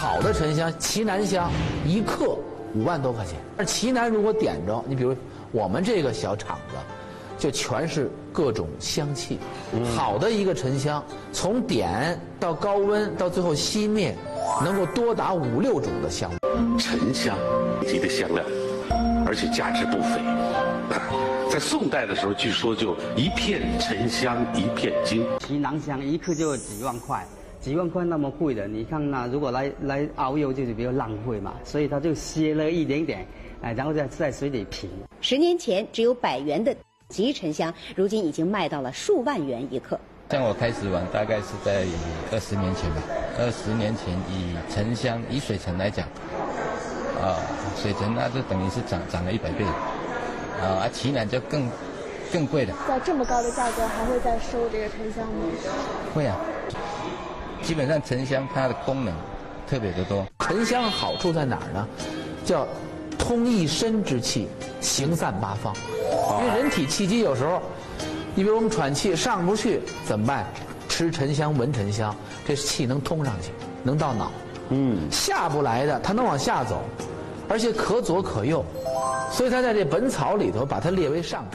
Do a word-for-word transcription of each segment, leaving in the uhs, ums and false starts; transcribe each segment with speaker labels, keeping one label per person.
Speaker 1: 好的沉香，奇楠香一克五万多块钱。而奇楠如果点着，你比如我们这个小厂子，就全是各种香气。嗯、好的一个沉香，从点到高温到最后熄灭，能够多达五六种的香味。
Speaker 2: 沉香级的香料，而且价值不菲。在宋代的时候，据说就一片沉香一片金。
Speaker 3: 奇楠香一克就几万块。几万块那么贵的，你看那如果来来熬油就是比较浪费嘛，所以他就歇了一点点，哎，然后再在水里品。
Speaker 4: 十年前只有百元的极沉香，如今已经卖到了数万元一克。
Speaker 5: 像我开始玩大概是在二十年前吧，二十年前以沉香以水沉来讲，啊、呃，水沉那就等于是涨涨了一百倍，啊，奇楠就更更贵了。
Speaker 6: 在这么高的价格还会再收这个沉香吗？
Speaker 5: 会啊。基本上沉香它的功能特别的多。
Speaker 1: 沉香好处在哪儿呢？叫通一身之气，行散八方。因为人体气机有时候，你比如我们喘气上不去怎么办？吃沉香、闻沉香，这气能通上去，能到脑。嗯，下不来的它能往下走，而且可左可右，所以它在这《本草》里头把它列为上品。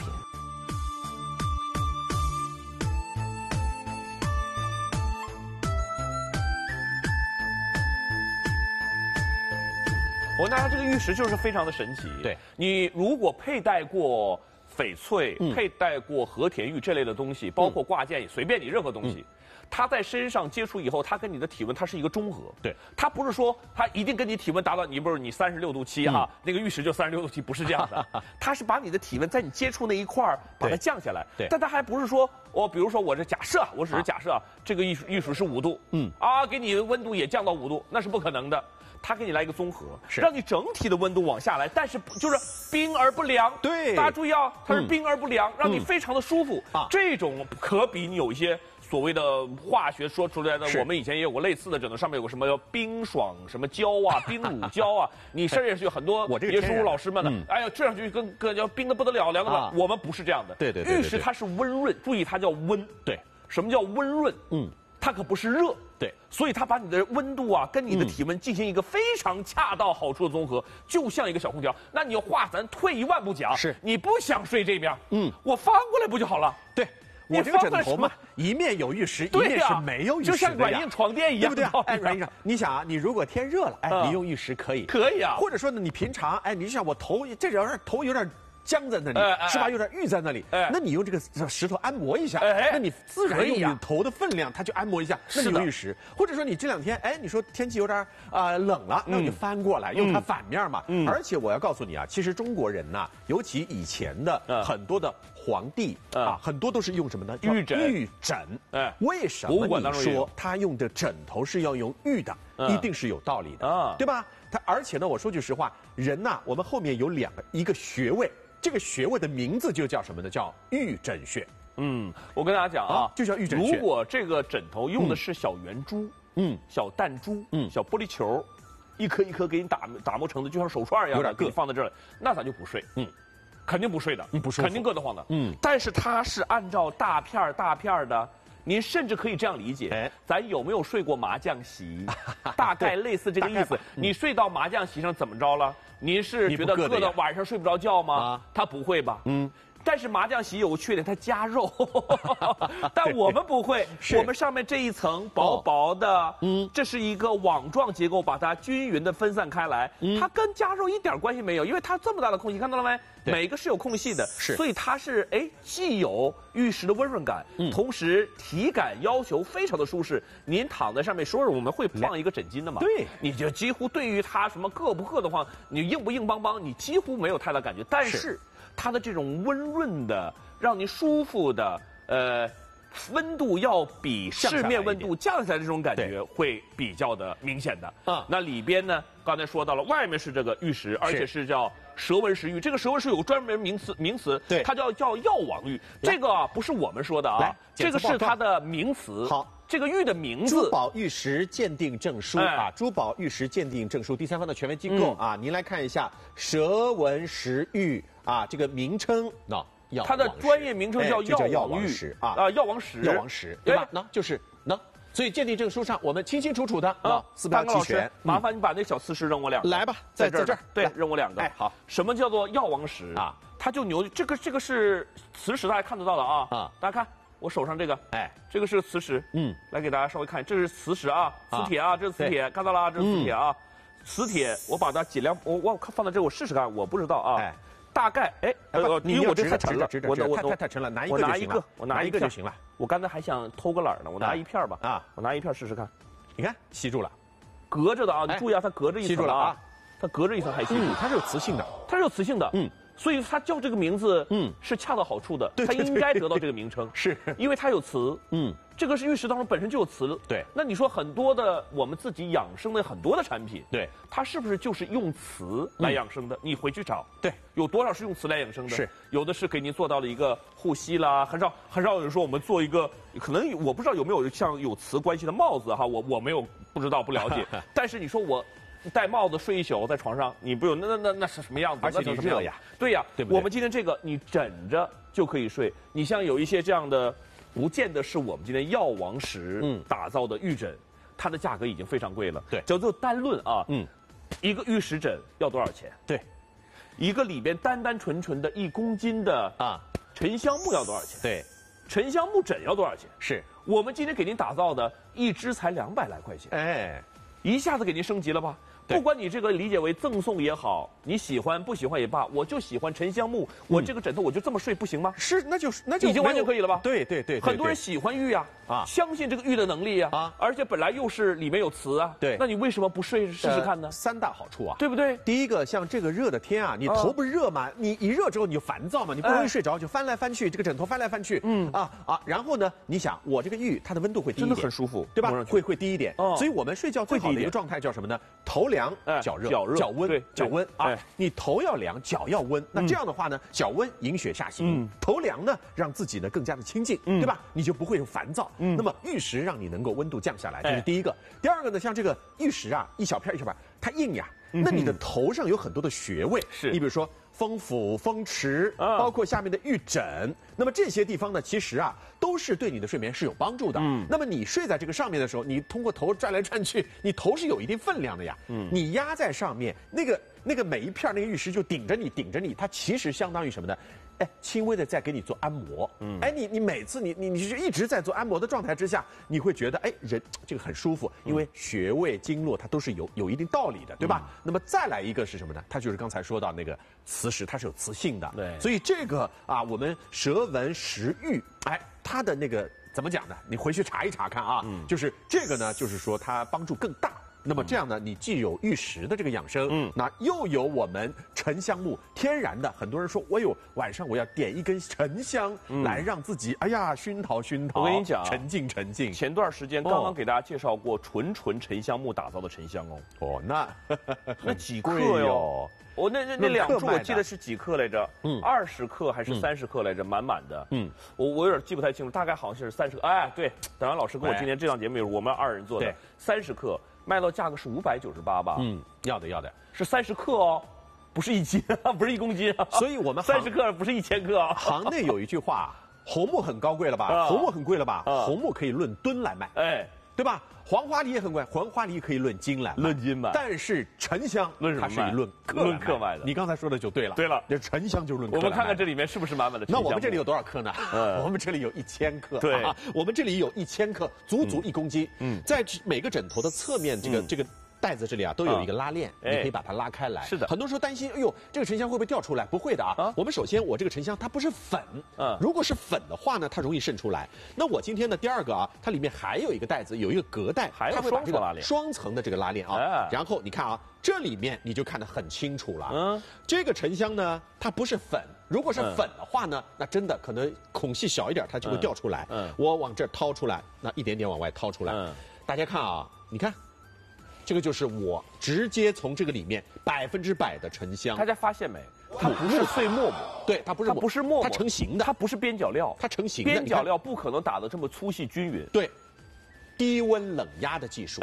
Speaker 7: 我跟大家这个玉石就是非常的神奇。对，你如果佩戴过翡翠、嗯、佩戴过和田玉这类的东西，包括挂件，嗯、随便你任何东西，嗯、它在身上接触以后，它跟你的体温它是一个中和。对，它不是说它一定跟你体温达到，你不是你三十六度七哈，嗯、那个玉石就三十六度七，不是这样的。它是把你的体温在你接触那一块儿把它降下来。对，但它还不是说我，比如说我这假设，我只是假设、啊、这个玉石玉石是五度，嗯啊，给你温度也降到五度，那是不可能的。它给你来一个综合，让你整体的温度往下来，但是就是冰而不凉。对，大家注意啊，它是冰而不凉，嗯、让你非常的舒服。啊，这种可比你有一些所谓的化学说出来的，我们以前也有过类似的，枕头上面有个什么冰爽什么胶啊、冰乳胶啊，你甚至是有很多耶稣老师们呢，嗯、哎呀，这上去跟跟要冰的不得了，凉的不得了。啊、我们不是这样的。对对 对, 对, 对, 对，玉石它是温润，注意它叫温。对，什么叫温润？嗯。它可不是热，对，所以它把你的温度啊跟你的体温进行一个非常恰到好处的综合，嗯、就像一个小空调。那你话咱退一万步讲，是你不想睡这边，嗯，我翻过来不就好了？对，我这个枕头嘛，一面有玉石，一面是没有玉石的呀，就像软硬床垫一样，对不对？哎，软硬床，你想啊，你如果天热了，哎，你用玉石可以，可以啊，或者说呢，你平常哎，你想我头这有点头有点僵在那里，哎、是吧？有点郁在那里，哎、那你用这个石头按摩一下，哎、那你自然用你头的分量，它就按摩一下，那你用玉石。或者说你这两天，哎，你说天气有点啊、呃、冷了，那你就翻过来，嗯、用它反面嘛。嗯、而且我要告诉你啊，其实中国人呐，尤其以前的很多的皇帝、嗯、啊，很多都是用什么呢？玉枕。玉枕。哎，为什么你说他用的枕头是要用玉的？嗯、一定是有道理的，啊、对吧？他而且呢，我说句实话，人呐，我们后面有两个一个穴位。这个穴位的名字就叫什么呢？叫玉枕穴。嗯，我跟大家讲啊，啊就叫玉枕穴。如果这个枕头用的是小圆珠，嗯，小弹珠，嗯，小玻璃球，一颗一颗给你打打磨成的，就像手串一样的，给你放在这儿，那咱就不睡。嗯，肯定不睡的，嗯，不舒服，肯定硌得慌的。嗯，但是它是按照大片儿大片儿的。您甚至可以这样理解，哎、咱有没有睡过麻将席？大概类似这个意思。嗯、你睡到麻将席上怎么着了？您是觉得硌得晚上睡不着觉吗？啊、他不会吧？嗯。但是麻将席有个缺点，它加肉，但我们不会，我们上面这一层薄薄的，嗯，这是一个网状结构，把它均匀的分散开来，嗯、它跟加肉一点关系没有，因为它这么大的空隙，看到了没？每个是有空隙的，是，所以它是哎，既有玉石的温润感，嗯、同时体感要求非常的舒适。您躺在上面，说是我们会放一个枕巾的嘛，对，你就几乎对于它什么硌不硌的慌，你硬不硬邦邦，你几乎没有太大感觉，但是。它的这种温润的、让你舒服的，呃，温度要比市面温度降下来的这种感觉会比较的明显的。啊，那里边呢，刚才说到了，外面是这个玉石，而且是叫蛇纹石玉。这个蛇纹石有个专门名词，名词，对，它叫叫药王玉。这个啊不是我们说的啊，这个是它的名词。好。这个玉的名字，珠宝玉石鉴定证书、哎、啊，珠宝玉石鉴定证书，第三方的权威机构、嗯、啊，您来看一下蛇纹石玉啊，这个名称，那、它的专业名称叫药王玉、哎、啊，啊，药王石，药王石，对吧？那就是那。
Speaker 8: 所以鉴定证书上我们清清楚楚的啊，四标齐全。
Speaker 7: 麻烦你把那小瓷石扔我两个。
Speaker 8: 来吧，在
Speaker 7: 这儿，
Speaker 8: 这儿，
Speaker 7: 对，扔我两个。
Speaker 8: 哎，好。
Speaker 7: 什么叫做药王石啊？它就牛，这个这个是磁石，大家看得到的啊啊！大家看我手上这个，哎，这个是磁石，嗯，来给大家稍微看，这是磁石啊，磁铁啊，这是磁铁，看到了啊，这是磁铁啊，磁铁，我把它尽量，我我放在这，我试试看，我不知道啊，哎，大概，哎，呃，因为我这太沉了，
Speaker 8: 我我太太沉了，拿一个就行了，
Speaker 7: 我拿一个，我拿
Speaker 8: 一个就行了。
Speaker 7: 我刚才还想偷个懒呢，我拿一片吧，啊，我拿一片试试看，
Speaker 8: 你看吸住了，
Speaker 7: 隔着的啊，你注意啊，它隔着一层，
Speaker 8: 吸住了啊，
Speaker 7: 它隔着一层还吸住，
Speaker 8: 它是有磁性的，
Speaker 7: 它是有磁性的，嗯。所以它叫这个名字，嗯，是恰到好处的，它应该得到这个名称，
Speaker 8: 是
Speaker 7: 因为它有磁，嗯，这个是玉石当中本身就有磁，
Speaker 8: 对。
Speaker 7: 那你说很多的我们自己养生的很多的产品，
Speaker 8: 对，
Speaker 7: 它是不是就是用磁来养生的？你回去找，
Speaker 8: 对，
Speaker 7: 有多少是用磁来养生的？
Speaker 8: 是，
Speaker 7: 有的是给您做到了一个护膝啦，很少很少有人说我们做一个，可能我不知道有没有像有磁关系的帽子哈，我我没有不知道不了解，但是你说我。戴帽子睡一宿在床上，你不有那那那那是什么样子？
Speaker 8: 而且你热呀，
Speaker 7: 对呀，
Speaker 8: 对不对？
Speaker 7: 我们今天这个你枕着就可以睡。你像有一些这样的，不见得是我们今天药王石打造的玉枕，它的价格已经非常贵了。
Speaker 8: 对，
Speaker 7: 叫做单论啊，嗯，一个玉石枕要多少钱？
Speaker 8: 对，
Speaker 7: 一个里边单单纯纯的一公斤的啊沉香木要多少钱？
Speaker 8: 对，
Speaker 7: 沉香木枕要多少钱？
Speaker 8: 是
Speaker 7: 我们今天给您打造的一只才两百来块钱，
Speaker 8: 哎，
Speaker 7: 一下子给您升级了吧？不管你这个理解为赠送也好，你喜欢不喜欢也罢，我就喜欢沉香木，我这个枕头我就这么睡，不行吗？
Speaker 8: 是，那就是那就
Speaker 7: 已经完全可以了吧？
Speaker 8: 对对对，
Speaker 7: 很多人喜欢玉呀，啊，相信这个玉的能力呀，啊，而且本来又是里面有磁啊，
Speaker 8: 对，
Speaker 7: 那你为什么不睡试试看呢？
Speaker 8: 三大好处啊，
Speaker 7: 对不对？
Speaker 8: 第一个，像这个热的天啊，你头不热嘛，你一热之后你就烦躁嘛，你不容易睡着，就翻来翻去，这个枕头翻来翻去，嗯啊啊，然后呢，你想我这个玉它的温度会低一点，
Speaker 7: 真的很舒服，
Speaker 8: 对吧？会会低一点，所以我们睡觉最好的一个状态叫什么呢？头凉脚热。
Speaker 7: 脚热、
Speaker 8: 脚温、脚温啊！
Speaker 7: 哎、
Speaker 8: 你头要凉，脚要温。那这样的话呢，脚温引血下行，嗯、头凉呢，让自己呢更加的清静，嗯、对吧？你就不会烦躁。嗯、那么玉石让你能够温度降下来，这是第一个。哎、第二个呢，像这个玉石啊，一小片一小片，它硬呀。嗯、那你的头上有很多的穴位，
Speaker 7: 是
Speaker 8: 你比如说风府、风池，啊、包括下面的玉枕，那么这些地方呢，其实啊，都是对你的睡眠是有帮助的。嗯，那么你睡在这个上面的时候，你通过头转来转去，你头是有一定分量的呀。嗯，你压在上面，那个那个每一片那个玉石就顶着你，顶着你，它其实相当于什么呢？哎，轻微的在给你做按摩。嗯，哎，你你每次你你你就一直在做按摩的状态之下，你会觉得哎人这个很舒服，因为穴位经络它都是有有一定道理的，对吧？嗯、那么再来一个是什么呢？它就是刚才说到那个磁石，它是有磁性的。
Speaker 7: 对，
Speaker 8: 所以这个啊，我们舌纹石玉，哎，它的那个怎么讲呢？你回去查一查看啊。嗯，就是这个呢，就是说它帮助更大。那么这样呢，你既有玉石的这个养生，嗯，那又有我们沉香木天然的。很多人说，我有晚上我要点一根沉香，嗯、来让自己哎呀熏陶熏陶。
Speaker 7: 我跟你讲，
Speaker 8: 沉静沉静。
Speaker 7: 前段时间刚刚给大家介绍过纯纯沉香木打造的沉香哦。
Speaker 8: 哦，那
Speaker 7: 那几克哟？我那那那两柱我记得是几克来着？嗯，二十克还是三十克来着？满满的。嗯，我我有点记不太清楚，大概好像是三十克。哎，对，等然老师跟我今天这档节目也是我们二人做的，三十克。卖到价格是五百九十八吧？
Speaker 8: 嗯，要的要的，
Speaker 7: 是三十克哦，不是一斤啊，不是一公斤啊。
Speaker 8: 所以我们
Speaker 7: 三十克不是一千克啊。
Speaker 8: 行内有一句话，红木很高贵了吧？啊、红木很贵了吧？啊、红木可以论吨来卖，哎，对吧？黄花梨也很贵，黄花梨可以论斤来卖，
Speaker 7: 论斤卖。
Speaker 8: 但是沉香它是以论克
Speaker 7: 论克卖的。
Speaker 8: 你刚才说的就对了。
Speaker 7: 对了，
Speaker 8: 这沉香就是论克。
Speaker 7: 我们看看这里面是不是满满的沉香。
Speaker 8: 那我们这里有多少克呢？嗯，我们这里有一千克。
Speaker 7: 对，
Speaker 8: 啊，我们这里有一千克，足足一公斤。嗯，在每个枕头的侧面，这个这个。袋子这里啊都有一个拉链，你可以把它拉开来。
Speaker 7: 是的，
Speaker 8: 很多时候担心，哎呦，这个沉香会不会掉出来？不会的啊。我们首先，我这个沉香它不是粉，嗯，如果是粉的话呢，它容易渗出来。那我今天的第二个啊，它里面还有一个袋子，有一个隔带，
Speaker 7: 还有双层拉链，
Speaker 8: 双层的这个拉链啊。然后你看啊，这里面你就看得很清楚了。嗯，这个沉香呢，它不是粉，如果是粉的话呢，那真的可能孔隙小一点，它就会掉出来。嗯，我往这掏出来，那一点点往外掏出来。嗯，大家看啊，你看。这个就是我直接从这个里面百分之百的沉香。
Speaker 7: 大家发现没？它不是碎沫沫，
Speaker 8: 对，它不是
Speaker 7: 它不是沫沫，
Speaker 8: 它成型的，
Speaker 7: 它不是边角料，
Speaker 8: 它成型的。
Speaker 7: 边角料不可能打得这么粗细均匀。
Speaker 8: 对，低温冷压的技术。哎，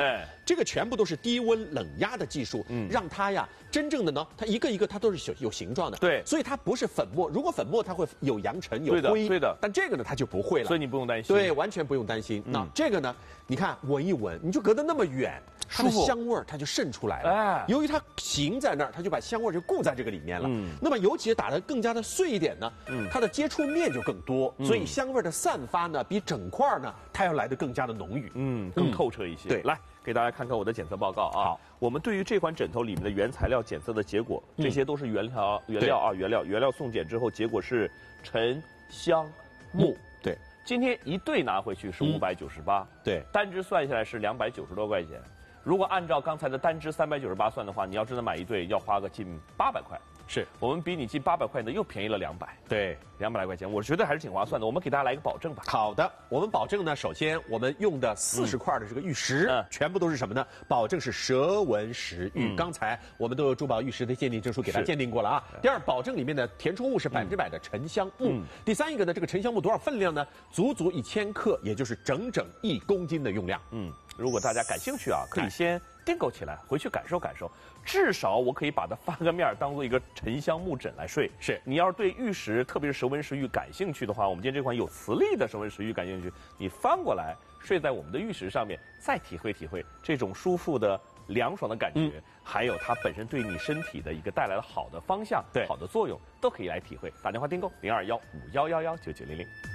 Speaker 8: 这个全部都是低温冷压的技术，嗯，让它呀真正的呢，它一个一个它都是有有形状的，
Speaker 7: 对，
Speaker 8: 所以它不是粉末。如果粉末它会有扬尘有
Speaker 7: 对的
Speaker 8: 灰，
Speaker 7: 对的，
Speaker 8: 但这个呢它就不会了，
Speaker 7: 所以你不用担心，
Speaker 8: 对，完全不用担心。
Speaker 7: 嗯
Speaker 8: 那这个呢，你看闻一闻，你就隔得那么远。它的
Speaker 7: 舒服
Speaker 8: 香味儿它就渗出来了，
Speaker 7: 哎，
Speaker 8: 由于它形在那儿，它就把香味儿就固在这个里面了。
Speaker 7: 嗯，
Speaker 8: 那么尤其打得更加的碎一点呢，嗯，它的接触面就更多，
Speaker 7: 嗯
Speaker 8: 所以香味儿的散发呢，比整块呢它要来得更加的浓郁，
Speaker 7: 嗯，更透彻一些。
Speaker 8: 对，
Speaker 7: 来给大家看看我的检测报告啊。好，我们对于这款枕头里面的原材料检测的结果，这些都是原料原料啊，原料原料送检之后，结果是沉香木。
Speaker 8: 对，
Speaker 7: 今天一对拿回去是五百九十八，
Speaker 8: 对，
Speaker 7: 单只算下来是两百九十多块钱。如果按照刚才的单只三百九十八算的话，你要真的买一对，要花个近八百块。
Speaker 8: 是
Speaker 7: 我们比你近八百块呢，又便宜了两百。
Speaker 8: 对，
Speaker 7: 两百来块钱，我觉得还是挺划算的。我们给大家来一个保证吧。
Speaker 8: 好的，我们保证呢，首先我们用的四十块的这个玉石，
Speaker 7: 嗯、
Speaker 8: 全部都是什么呢？保证是蛇纹石玉。
Speaker 7: 嗯、
Speaker 8: 刚才我们都有珠宝玉石的鉴定证书给它鉴定过了啊。第二，保证里面的填充物是百分之百的沉香木。嗯、第三一个呢，这个沉香木多少分量呢？足足一千克，也就是整整一公斤的用量。
Speaker 7: 嗯，如果大家感兴趣啊，可以先订购起来，回去感受感受。至少我可以把它翻个面，当做一个沉香木枕来睡。
Speaker 8: 是
Speaker 7: 你要是对玉石，特别是蛇纹石玉感兴趣的话，我们今天这款有磁力的蛇纹石玉感兴趣，你翻过来睡在我们的玉石上面，再体会体会这种舒服的凉爽的感觉，嗯、还有它本身对你身体的一个带来的好的方向、
Speaker 8: 对
Speaker 7: 好的作用，都可以来体会。打电话订购零二幺五幺幺幺九九零零。